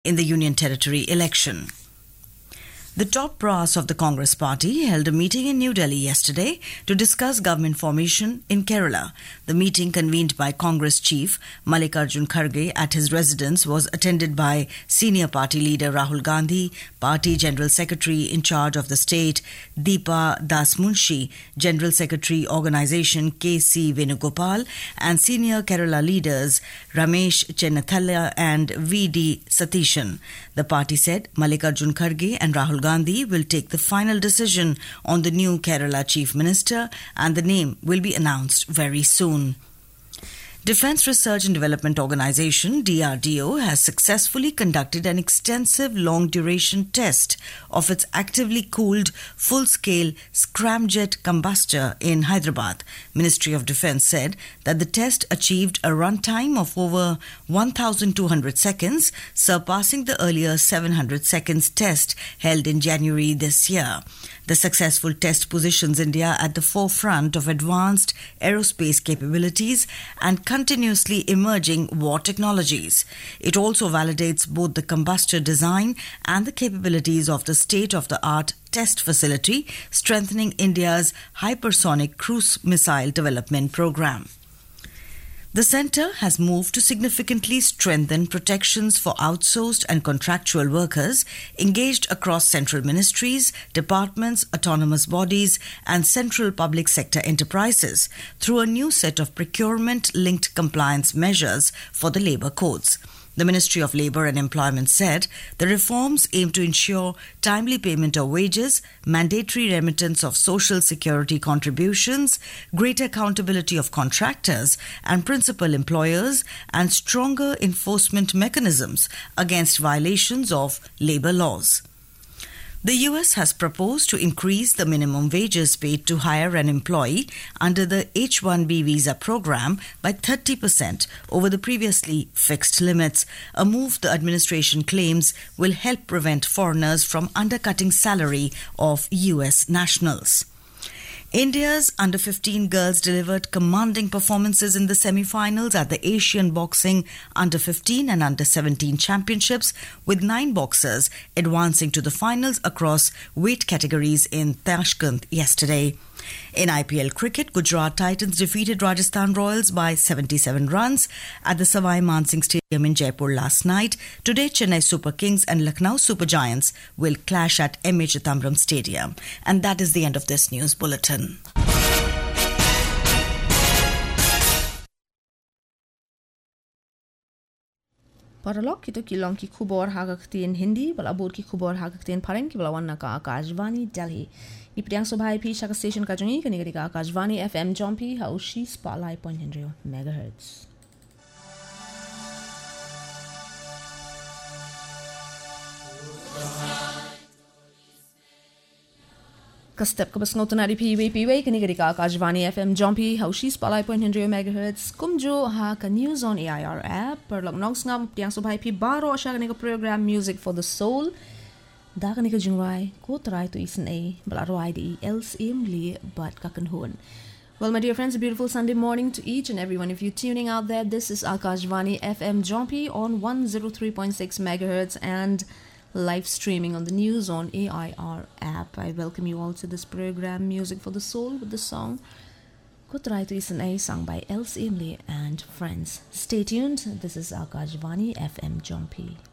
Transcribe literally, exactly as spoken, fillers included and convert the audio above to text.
in the Union Territory election. The top brass of the Congress party held a meeting in New Delhi yesterday to discuss government formation in Kerala. The meeting, convened by Congress chief Mallikarjun Kharge at his residence, was attended by senior party leader Rahul Gandhi, party general secretary in charge of the state Deepa Das Munshi, general secretary organisation K C Venugopal, and senior Kerala leaders Ramesh Chennathala and V D Satishan. The party said Mallikarjun Kharge and Rahul Gandhi will take the final decision on the new Kerala Chief Minister, and the name will be announced very soon. Defence Research and Development Organisation D R D O has successfully conducted an extensive long-duration test of its actively cooled full-scale scramjet combustor in Hyderabad. Ministry of Defence said that the test achieved a runtime of over one thousand two hundred seconds, surpassing the earlier seven hundred seconds test held in January this year. The successful test positions India at the forefront of advanced aerospace capabilities and continuously emerging war technologies. It also validates both the combustor design and the capabilities of the state-of-the-art test facility, strengthening India's hypersonic cruise missile development program. The centre has moved to significantly strengthen protections for outsourced and contractual workers engaged across central ministries, departments, autonomous bodies and central public sector enterprises through a new set of procurement-linked compliance measures for the labour codes. The Ministry of Labour and Employment said the reforms aim to ensure timely payment of wages, mandatory remittance of social security contributions, greater accountability of contractors and principal employers, and stronger enforcement mechanisms against violations of labour laws. The U S has proposed to increase the minimum wages paid to hire an employee under the H one B visa program by thirty percent over the previously fixed limits, a move the administration claims will help prevent foreigners from undercutting salary of U S nationals. India's under fifteen girls delivered commanding performances in the semi-finals at the Asian Boxing under fifteen and under seventeen championships, with nine boxers advancing to the finals across weight categories in Tashkent yesterday. In I P L cricket, Gujarat Titans defeated Rajasthan Royals by seventy-seven runs at the Savai Mansingh Stadium in Jaipur last night. Today, Chennai Super Kings and Lucknow Super Giants will clash at M A Chidambaram Stadium. And that is the end of this news bulletin. Paralog kito kilong ki khubor hagaktin Hindi, balabur ki khubor hagaktin Paren ki balawan ka Akashvani Delhi. Ipriang subhay pi shaka station ka jungi kanigari ka Akashvani F M Jompi haushi spotlight point hundred megahertz. Kastep kabas ngotanari piwe piwe kanigari ka Akashvani F M Jompi haushi spotlight point hundred megahertz. Kumjo ha ka news on A I R app per log nogs ngam priang subhay pi baro asha kaniga program Music for the Soul. Da kan ik jingrai ko try to isen a balaroai di else imli but kakanhun. Well, my dear friends, a beautiful Sunday morning to each and every one of you tuning out there. This is Akashvani F M Jompi on one oh three point six megahertz and live streaming on the news on A I R app. I welcome you all to this program Music for the Soul with the song Ko try to isen a sung by Else Imli and friends. Stay tuned. This is Akashvani F M Jompi.